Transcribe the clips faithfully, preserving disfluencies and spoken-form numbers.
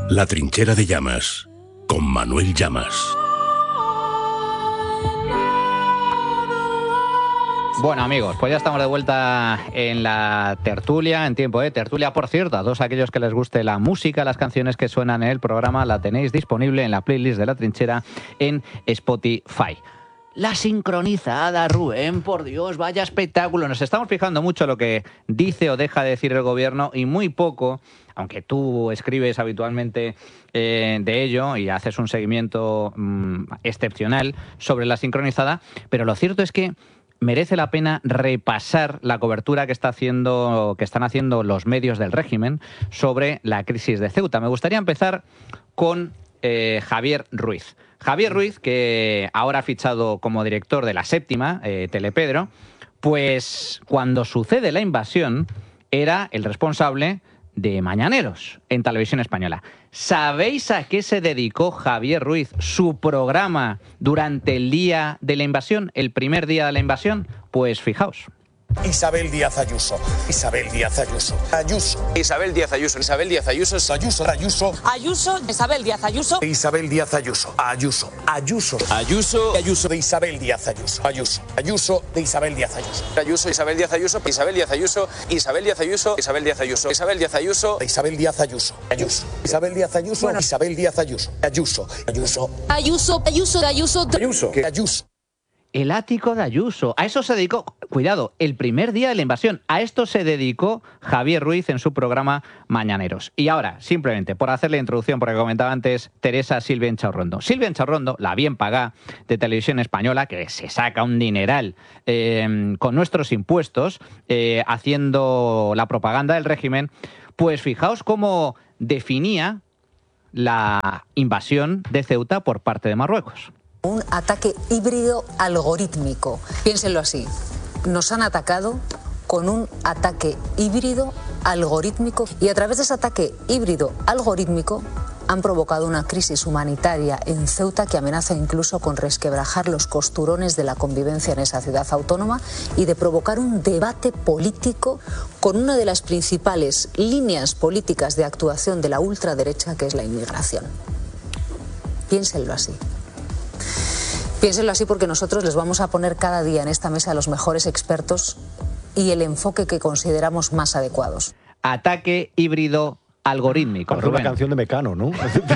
La trinchera de Llamas, con Manuel Llamas. Bueno, amigos, pues ya estamos de vuelta en la tertulia, en tiempo de tertulia. Por cierto, a todos aquellos que les guste la música, las canciones que suenan en el programa, la tenéis disponible en la playlist de La Trinchera en Spotify. La sincronizada, Rubén, por Dios, vaya espectáculo. Nos estamos fijando mucho en lo que dice o deja de decir el gobierno y muy poco, aunque tú escribes habitualmente eh, de ello y haces un seguimiento mmm, excepcional sobre la sincronizada, pero lo cierto es que merece la pena repasar la cobertura que está haciendo, que están haciendo los medios del régimen sobre la crisis de Ceuta. Me gustaría empezar con eh, Javier Ruiz. Javier Ruiz, que ahora ha fichado como director de La Séptima, eh, Telepedro, pues cuando sucede la invasión era el responsable de Mañaneros en Televisión Española. ¿Sabéis a qué se dedicó Javier Ruiz, su programa, durante el día de la invasión, el primer día de la invasión? Pues fijaos. Isabel Díaz Ayuso, Isabel Díaz Ayuso, Ayuso, Isabel Díaz Ayuso, Isabel Díaz Ayuso, Ayuso, Ayuso, Ayuso, Isabel Díaz Ayuso, Isabel Díaz Ayuso, Ayuso, Ayuso, Ayuso, Ayuso de Isabel Díaz Ayuso, Ayuso, Ayuso de Isabel Díaz Ayuso, Ayuso, Isabel Díaz Ayuso, Isabel Díaz Ayuso, Isabel Díaz Ayuso, Isabel Díaz Ayuso, Isabel Díaz Ayuso, Isabel Díaz Ayuso, Ayuso, Isabel Díaz Ayuso, Isabel Díaz Ayuso, Ayuso, Ayuso, Ayuso, Ayuso, Ayuso, Ayuso, Ayuso. El ático de Ayuso. A eso se dedicó, cuidado, el primer día de la invasión. A esto se dedicó Javier Ruiz en su programa Mañaneros. Y ahora, simplemente, por hacer la introducción, porque comentaba antes Teresa Silvia Enchaurrondo. Silvia Enchaurrondo, la bien pagada de Televisión Española, que se saca un dineral eh, con nuestros impuestos, eh, haciendo la propaganda del régimen, pues fijaos cómo definía la invasión de Ceuta por parte de Marruecos. Un ataque híbrido algorítmico. Piénsenlo así. Nos han atacado con un ataque híbrido algorítmico y a través de ese ataque híbrido algorítmico han provocado una crisis humanitaria en Ceuta que amenaza incluso con resquebrajar los costurones de la convivencia en esa ciudad autónoma y de provocar un debate político con una de las principales líneas políticas de actuación de la ultraderecha, que es la inmigración. Piénsenlo así. Piénsenlo así porque nosotros les vamos a poner cada día en esta mesa a los mejores expertos y el enfoque que consideramos más adecuados. Ataque híbrido algorítmico. Es una canción de Mecano, ¿no?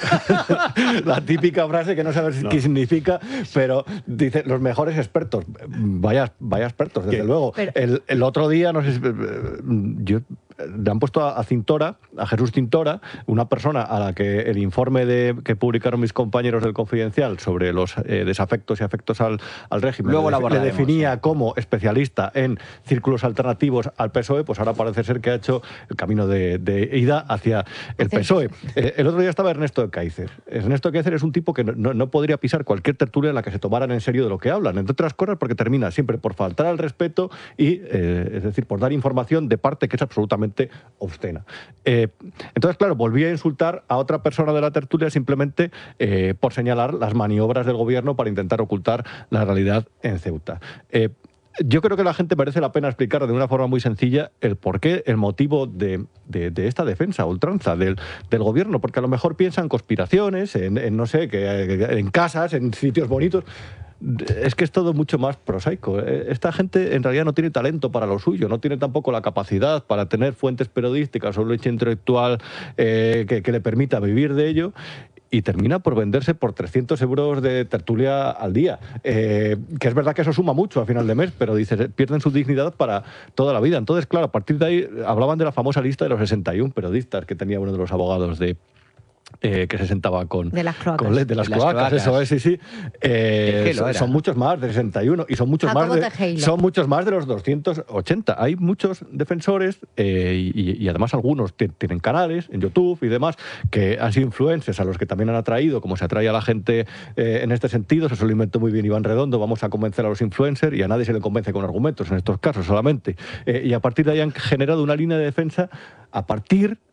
La típica frase que no sabes no. qué significa, pero dice los mejores expertos. Vaya, vaya expertos, desde ¿Qué? luego. Pero... El, el otro día, no sé si, yo le han puesto a, a Cintora, a Jesús Cintora, una persona a la que el informe de, que publicaron mis compañeros del Confidencial sobre los eh, desafectos y afectos al, al régimen Luego le, le definía sí. como especialista en círculos alternativos al P S O E, pues ahora parece ser que ha hecho el camino de, de ida hacia el P S O E. Eh, el otro día estaba Ernesto de Kaiser. Ernesto de Kaiser es un tipo que no, no podría pisar cualquier tertulia en la que se tomaran en serio de lo que hablan, entre otras cosas porque termina siempre por faltar al respeto y, eh, es decir, por dar información de parte que es absolutamente obscena. Eh, entonces, claro, volví a insultar a otra persona de la tertulia simplemente eh, por señalar las maniobras del gobierno para intentar ocultar la realidad en Ceuta. Eh, Yo creo que la gente merece la pena explicar de una forma muy sencilla el porqué, el motivo de, de, de esta defensa ultranza del, del gobierno, porque a lo mejor piensan conspiraciones, en, en no sé, que en casas, en sitios bonitos. Es que es todo mucho más prosaico. Esta gente en realidad no tiene talento para lo suyo, no tiene tampoco la capacidad para tener fuentes periodísticas o leche intelectual eh, que, que le permita vivir de ello. Y termina por venderse por trescientos euros de tertulia al día. Eh, que es verdad que eso suma mucho a final de mes, pero dices, pierden su dignidad para toda la vida. Entonces, claro, a partir de ahí hablaban de la famosa lista de los sesenta y uno periodistas que tenía uno de los abogados de... Eh, que se sentaba con... De las cloacas. Con, de, las, de las cloacas, cloacas, eso es, sí, sí. Eh, son, son muchos más de sesenta y uno y son muchos, más de, son muchos más de los doscientos ochenta. Hay muchos defensores eh, y, y además algunos tienen canales en YouTube y demás que han sido influencers a los que también han atraído, como se atrae a la gente eh, en este sentido. Se lo inventó muy bien Iván Redondo, vamos a convencer a los influencers y a nadie se le convence con argumentos en estos casos solamente. Eh, y a partir de ahí han generado una línea de defensa a partir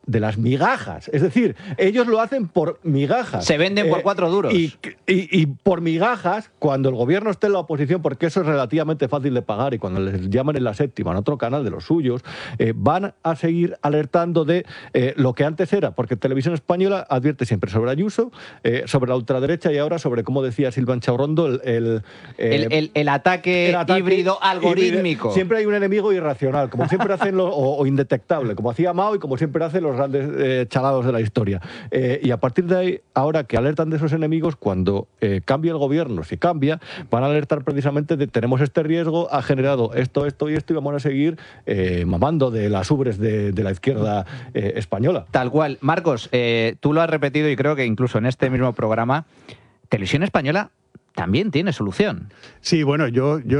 de las migajas. Es decir, ellos lo hacen por migajas. Se venden por cuatro duros. Y, y, y por migajas, cuando el gobierno esté en la oposición, porque eso es relativamente fácil de pagar, y cuando les llaman en la séptima, en otro canal de los suyos, eh, van a seguir alertando de eh, lo que antes era, porque Televisión Española advierte siempre sobre Ayuso, eh, sobre la ultraderecha y ahora sobre, como decía Silvan Chaurrondo, el, el, eh, el, el, el, ataque el ataque híbrido algorítmico. Siempre hay un enemigo irracional, como siempre hacen los, o, o indetectable, como hacía Mao y como siempre hacen los grandes eh, chalados de la historia. Eh, y a partir de ahí, ahora que alertan de esos enemigos, cuando eh, cambie el gobierno, si cambia, van a alertar precisamente de tenemos este riesgo, ha generado esto, esto y esto, y vamos a seguir eh, mamando de las ubres de, de la izquierda eh, española. Tal cual. Marcos, eh, tú lo has repetido y creo que incluso en este mismo programa, Televisión Española también tiene solución. Sí, bueno, yo, yo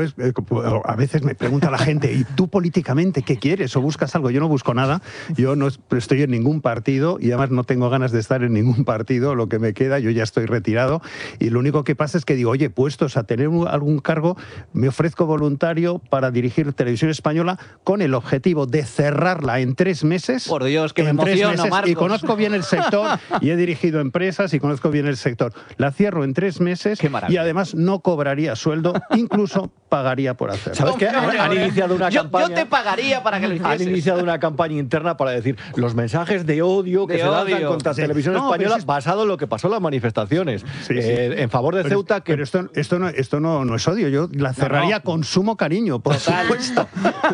a veces me pregunta la gente, ¿y tú políticamente qué quieres o buscas algo? Yo no busco nada, yo no estoy en ningún partido y además no tengo ganas de estar en ningún partido, lo que me queda, yo ya estoy retirado y lo único que pasa es que digo, oye, puestos a tener un, algún cargo, me ofrezco voluntario para dirigir Televisión Española con el objetivo de cerrarla en tres meses. Por Dios, que me en tres emociona, meses, Marcos. Y conozco bien el sector y he dirigido empresas y conozco bien el sector. La cierro en tres meses. Qué maravilla. Y además no cobraría sueldo, incluso pagaría por hacerlo. ¿Sabes qué? Han, han iniciado una yo, campaña... Yo te pagaría para que lo hicieses. Han iniciado una campaña interna para decir los mensajes de odio que de se odio. lanzan contra Sí. Televisión No, Española es... basado en lo que pasó en las manifestaciones. Sí, sí. Eh, en favor de pero, Ceuta... Que... Pero esto, esto, no, esto no, no es odio, yo la cerraría no, no. con sumo cariño, por Total. supuesto.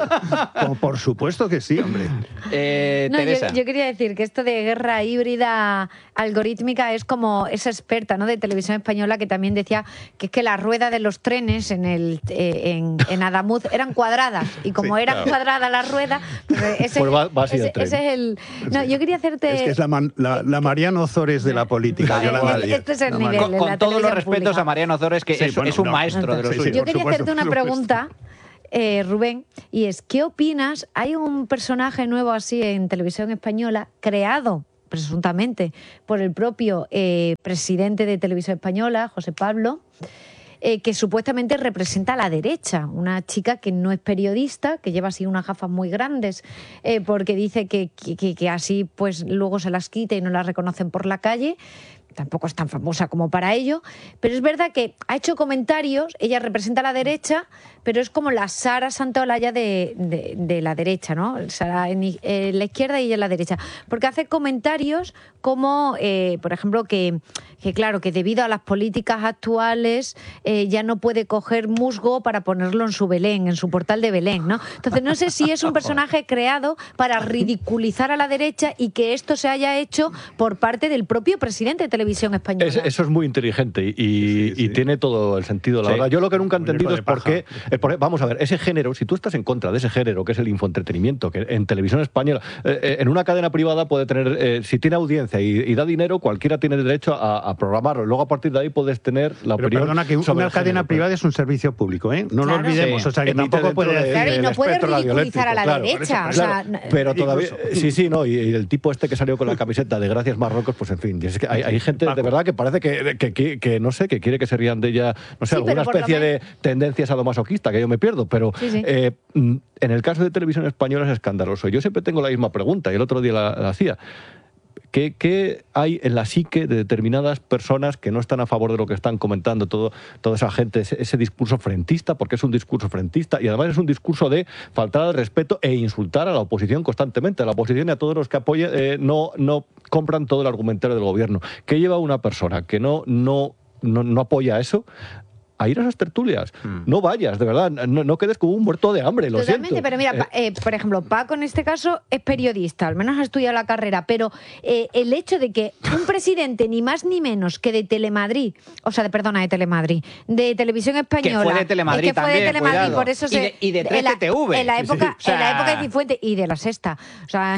Como por supuesto que sí, hombre. Eh, no, Teresa. Yo, yo quería decir que esto de guerra híbrida algorítmica es como esa experta, ¿no?, de Televisión Española que también decía que es que la rueda de los trenes en el eh, en, en Adamuz eran cuadradas y como sí, eran claro. cuadradas las ruedas, pues ese, pues va, va así ese, el tren. ese es el... No, yo quería hacerte... Es que es la, man, la, la Mariano Ozores de la política. Yo la este es el nivel. Con, con todos los respetos pública. a Mariano Ozores, que sí, es, bueno, es un no, maestro de los sí, suyos. Yo quería supuesto, hacerte una pregunta, eh, Rubén, y es, ¿qué opinas? Hay un personaje nuevo así en Televisión Española, creado presuntamente por el propio eh, presidente de Televisión Española, José Pablo, Eh, que supuestamente representa a la derecha, una chica que no es periodista, que lleva así unas gafas muy grandes, eh, porque dice que, que, que así pues luego se las quita y no las reconocen por la calle. Tampoco es tan famosa como para ello, pero es verdad que ha hecho comentarios, ella representa a la derecha, pero es como la Sara Santaolalla de, de, de la derecha, ¿no? Sara en, en la izquierda y ella en la derecha, porque hace comentarios como, eh, por ejemplo, que, que claro, que debido a las políticas actuales eh, ya no puede coger musgo para ponerlo en su Belén, en su portal de Belén, ¿no? Entonces no sé si es un personaje creado para ridiculizar a la derecha y que esto se haya hecho por parte del propio presidente de Televisión Española. Es, eso es muy inteligente y, sí, sí. y tiene todo el sentido, la sí. verdad. Yo lo que nunca he entendido es por qué... Por, vamos a ver, ese género, si tú estás en contra de ese género, que es el infoentretenimiento, que en Televisión Española, eh, en una cadena privada puede tener, eh, si tiene audiencia y, y da dinero, cualquiera tiene derecho a, a programarlo. Luego a partir de ahí puedes tener la Pero opinión perdona, que una cadena género, privada es un servicio público, ¿eh? No claro. lo olvidemos, sí. o sea, que Emite tampoco puede... De, claro, y no puede ridiculizar a la claro, derecha. Eso, o claro, sea, pero todavía... incluso. Sí, sí, no, y, y el tipo este que salió con la camiseta de Gracias Marruecos, pues en fin, es que hay, hay gente Paco. de verdad que parece que, que, que, que, no sé, que quiere que se rían de ella, no sé, sí, alguna especie de tendencia sadomasoquista, que yo me pierdo, pero sí, sí. Eh, en el caso de Televisión Española es escandaloso. Yo siempre tengo la misma pregunta, y el otro día la, la hacía. ¿Qué, ¿Qué hay en la psique de determinadas personas que no están a favor de lo que están comentando todo, toda esa gente, ese, ese discurso frentista, porque es un discurso frentista y además es un discurso de faltar al respeto e insultar a la oposición constantemente, a la oposición y a todos los que apoyen, eh, no, no compran todo el argumentario del gobierno? ¿Qué lleva una persona que no, no, no, no apoya eso a ir a esas tertulias? Mm. No vayas, de verdad, no, no quedes como un muerto de hambre, lo Totalmente, siento. pero mira, eh, por ejemplo, Paco en este caso es periodista, al menos ha estudiado la carrera, pero eh, el hecho de que un presidente ni más ni menos que de Telemadrid, o sea, de, perdona, de Telemadrid, de Televisión Española, que fue de Telemadrid, que fue también, de Telemadrid, cuidado. por eso se, y de, y de tres T T V. En la, en la época, sí, sí. O sea... en la época de Cifuentes y de La Sexta, o sea,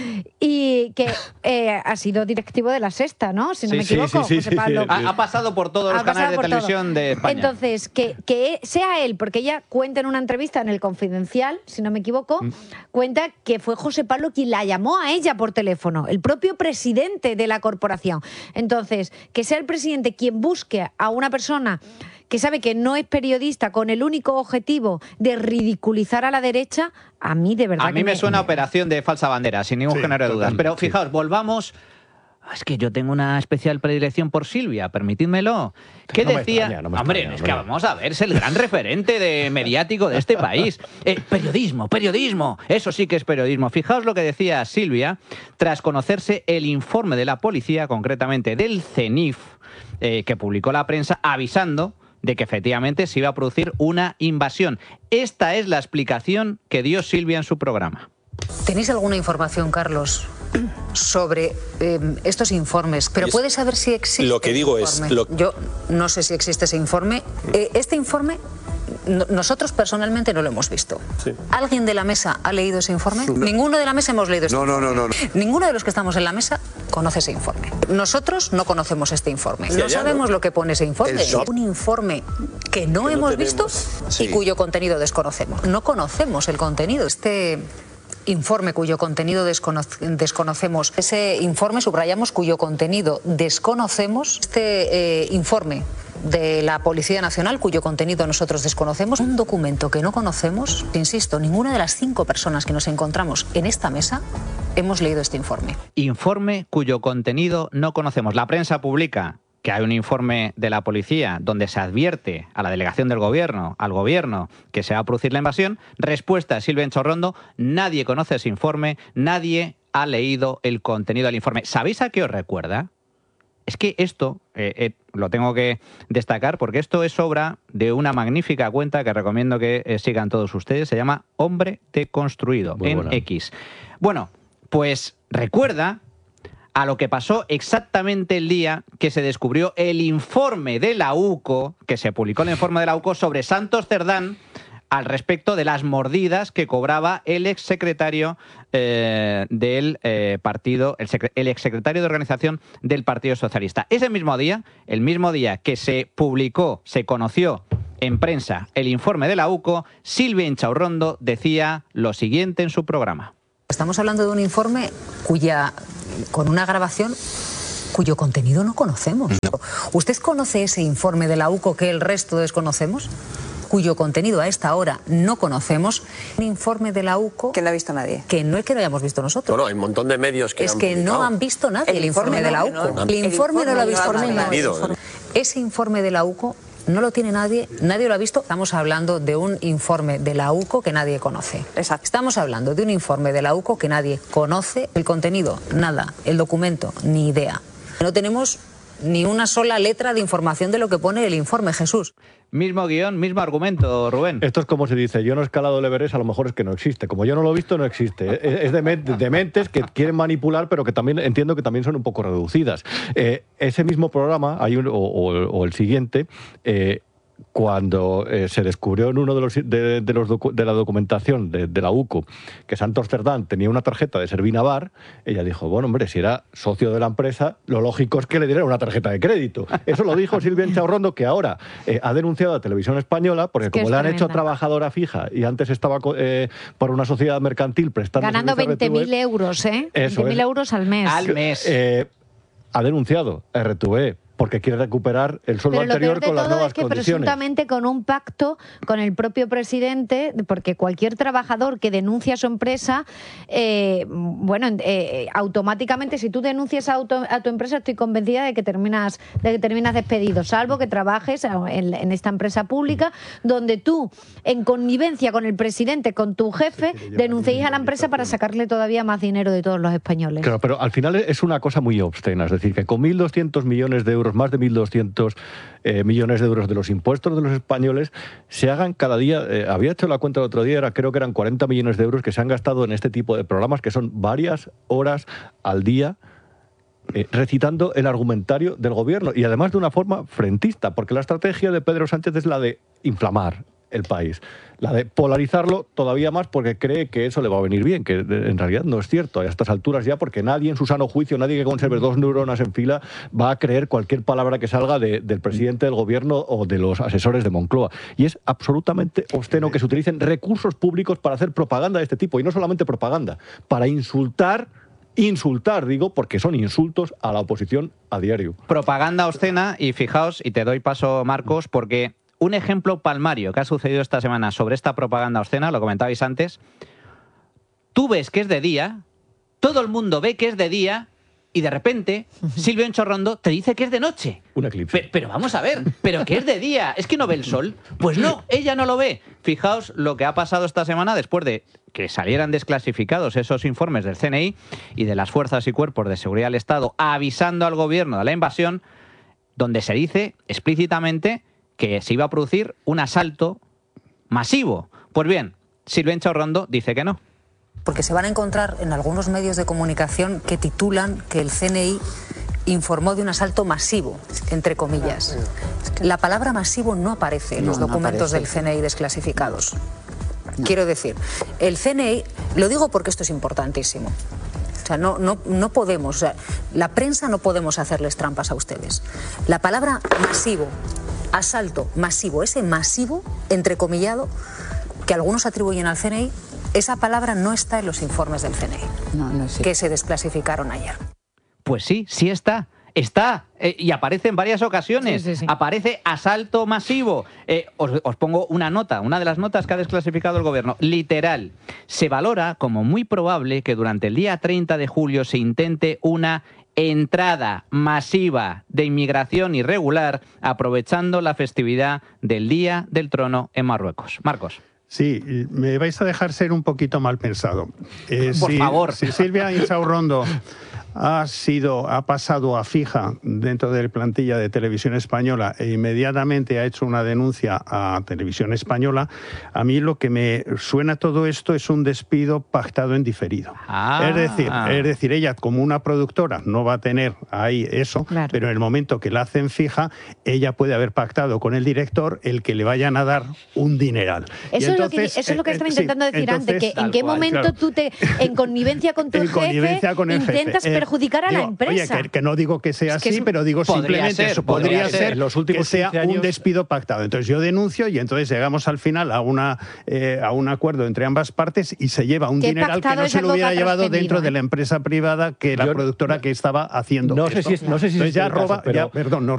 y que eh, ha sido directivo de La Sexta, ¿no? Si no sí, me equivoco, sí, sí, José sí, Pablo. sí, ha, ha pasado por todos los canales de televisión todo. de España. Entonces, Entonces, que, que sea él, porque ella cuenta en una entrevista en El Confidencial, si no me equivoco, mm. cuenta que fue José Pablo quien la llamó a ella por teléfono, el propio presidente de la corporación. Entonces, que sea el presidente quien busque a una persona que sabe que no es periodista con el único objetivo de ridiculizar a la derecha, a mí de verdad A mí que me, me suena operación de falsa bandera, sin ningún Sí, género de dudas. totalmente, Pero sí. fijaos, volvamos... Es que yo tengo una especial predilección por Silvia, permitidmelo. ¿Qué No me decía? extraña, no me Hombre, extraña, es que hombre. vamos a ver, es el gran referente de mediático de este país. Eh, periodismo, periodismo, eso sí que es periodismo. Fijaos lo que decía Silvia tras conocerse el informe de la policía, concretamente del CENIF, eh, que publicó la prensa avisando de que efectivamente se iba a producir una invasión. Esta es la explicación que dio Silvia en su programa. ¿Tenéis alguna información, Carlos, sobre eh, estos informes? Pero Es- ¿puedes saber si existe lo que el digo es, informe? lo- Yo no sé si existe ese informe. Eh, este informe, no- nosotros personalmente no lo hemos visto. Sí. ¿Alguien de la mesa ha leído ese informe? Ninguno de la mesa hemos leído este No, no, informe. no, no, no. Ninguno de los que estamos en la mesa conoce ese informe. Nosotros no conocemos este informe. Sí, no allá, sabemos ¿no? lo que pone ese informe. El shop. Un informe que no Que no hemos tenemos. visto Sí. y cuyo contenido desconocemos. No conocemos el contenido. Este informe cuyo contenido descono- desconocemos. Ese informe, subrayamos, cuyo contenido desconocemos. Este eh, informe de la Policía Nacional, cuyo contenido nosotros desconocemos. Un documento que no conocemos. Insisto, ninguna de las cinco personas que nos encontramos en esta mesa hemos leído este informe. Informe cuyo contenido no conocemos. La prensa publica que hay un informe de la policía donde se advierte a la delegación del gobierno, al gobierno, que se va a producir la invasión. Respuesta de Silvia Enchorrondo: nadie conoce ese informe, nadie ha leído el contenido del informe. ¿Sabéis a qué os recuerda? Es que esto, eh, eh, lo tengo que destacar porque esto es obra de una magnífica cuenta que recomiendo que eh, sigan todos ustedes. Se llama Hombre Deconstruido, Muy en buena. X. Bueno, pues recuerda a lo que pasó exactamente el día que se descubrió el informe de la U C O, que se publicó el informe de la U C O sobre Santos Cerdán, al respecto de las mordidas que cobraba el exsecretario eh, del eh, partido, el, secre- el exsecretario de organización del Partido Socialista. Ese mismo día, el mismo día que se publicó, se conoció en prensa el informe de la U C O, Silvia Inchaurrondo decía lo siguiente en su programa. Estamos hablando de un informe cuya, con una grabación cuyo contenido no conocemos. ¿Usted conoce ese informe de la U C O que el resto desconocemos? Cuyo contenido a esta hora no conocemos. Un informe de la U C O Que no ha visto nadie. que no es que lo hayamos visto nosotros. Bueno, hay un montón de medios que es han que no publicado. han visto nadie el, El informe, informe de la no, U C O. no, el, el informe no lo ha visto informe no lo ha nadie. leído. Ese informe de la U C O no lo tiene nadie, nadie lo ha visto. Estamos hablando de un informe de la U C O que nadie conoce. Exacto. Estamos hablando de un informe de la U C O que nadie conoce. El contenido, nada. El documento, ni idea. No tenemos ni una sola letra de información de lo que pone el informe, Jesús. Mismo guión, mismo argumento, Rubén. Esto es como se dice, yo no he escalado el Everest, a lo mejor es que no existe. Como yo no lo he visto, no existe. Es es de, men- de mentes que quieren manipular, pero que también entiendo que también son un poco reducidas. Eh, ese mismo programa, hay un, o, o- o el siguiente, eh, cuando eh, se descubrió en uno de los de, de los docu- de la documentación de, de la U C O que Santos Cerdán tenía una tarjeta de Servinavar, ella dijo, bueno, hombre, si era socio de la empresa, lo lógico es que le dieran una tarjeta de crédito. Eso lo dijo Silvia Inchaurrondo, que ahora eh, ha denunciado a Televisión Española, porque Es que como es le han hecho tremenda. trabajadora fija y antes estaba co- eh, por una sociedad mercantil prestando Ganando servicio a veinte mil R T V, euros, ¿eh? Eso veinte mil es. euros al mes. Al mes. eh, ha denunciado a R T V porque quiere recuperar el sueldo Pero lo anterior peor de con las todo nuevas es que condiciones. presuntamente con un pacto con el propio presidente, porque cualquier trabajador que denuncia a su empresa, eh, bueno, eh, automáticamente si tú denuncias a, auto- a tu empresa, estoy convencida de que terminas, de que terminas despedido, salvo que trabajes en, en esta empresa pública, donde tú, en connivencia con el presidente, con tu jefe, denunciéis a la empresa para sacarle todavía más dinero de todos los españoles. Claro, pero al final es una cosa muy obscena, es decir, que con mil doscientos millones de euros, más de mil doscientos eh, millones de euros de los impuestos de los españoles, se hagan cada día, eh, había hecho la cuenta el otro día, era, creo que eran cuarenta millones de euros que se han gastado en este tipo de programas, que son varias horas al día, eh, recitando el argumentario del gobierno, y además de una forma frentista, porque la estrategia de Pedro Sánchez es la de inflamar, el país. La de polarizarlo todavía más porque cree que eso le va a venir bien, que en realidad no es cierto a estas alturas ya, porque nadie en su sano juicio, nadie que conserve dos neuronas en fila va a creer cualquier palabra que salga de, del presidente del gobierno o de los asesores de Moncloa. Y es absolutamente obsceno que se utilicen recursos públicos para hacer propaganda de este tipo, y no solamente propaganda, para insultar Insultar, digo, porque son insultos a la oposición a diario. Propaganda obscena, y fijaos, y te doy paso, Marcos, porque un ejemplo palmario que ha sucedido esta semana sobre esta propaganda obscena, lo comentabais antes, tú ves que es de día, todo el mundo ve que es de día, y de repente Silvia Unchorrondo te dice que es de noche. Un eclipse. Pero, pero vamos a ver, ¿pero que es de día? ¿Es que no ve el sol? Pues no, ella no lo ve. Fijaos lo que ha pasado esta semana después de que salieran desclasificados esos informes del C N I y de las fuerzas y cuerpos de seguridad del Estado avisando al gobierno de la invasión, donde se dice explícitamente que se iba a producir un asalto masivo. Pues bien, Silvia Unchorrondo dice que no. Porque se van a encontrar en algunos medios de comunicación que titulan que el C N I informó de un asalto masivo, entre comillas. La palabra masivo no aparece en los No, no documentos aparece. del C N I desclasificados. Quiero decir, el C N I, lo digo porque esto es importantísimo. O sea, no, no, no podemos, o sea, la prensa no podemos hacerles trampas a ustedes. La palabra masivo, asalto masivo, ese masivo, entrecomillado, que algunos atribuyen al C N I, esa palabra no está en los informes del C N I, No, no sé. que se desclasificaron ayer. Pues sí, sí está. Está, eh, y aparece en varias ocasiones. Sí, sí, sí. Aparece asalto masivo. Eh, os, os pongo una nota, una de las notas que ha desclasificado el gobierno. Literal, se valora como muy probable que durante el día treinta de julio se intente una entrada masiva de inmigración irregular aprovechando la festividad del Día del Trono en Marruecos. Marcos. Sí, me vais a dejar ser un poquito mal pensado. Eh, Por si, favor. Si Silvia Unchorrondo ha sido, ha pasado a fija dentro de la plantilla de Televisión Española e inmediatamente ha hecho una denuncia a Televisión Española, a mí lo que me suena todo esto es un despido pactado en diferido. Ah. Es decir, es decir, ella como una productora no va a tener ahí eso, Claro. pero en el momento que la hacen fija, ella puede haber pactado con el director el que le vayan a dar un dineral. Y Eso, entonces, es lo que, eso es lo que eh, estaba sí, intentando decir entonces, antes, que en tal qué cual, momento claro. tú te, en connivencia con tu En jefe, connivencia con el jefe. intentas Eh, perjudicar a la digo, empresa. Oye, que, que no digo que sea Es que así, es- pero digo Podría simplemente ser, eso. podría Podría ser. ser En los últimos que sea quince años- un despido pactado. Entonces yo denuncio y entonces llegamos al final a, una, eh, a un acuerdo entre ambas partes y se lleva un Que dineral que pactado no es se lo algo que hubiera ha llevado trascendido, dentro ¿eh? de la empresa privada que la Yo- productora que estaba haciendo No sé esto. si es- no sé si Entonces es ya el caso, roba, pero- ya, perdón, no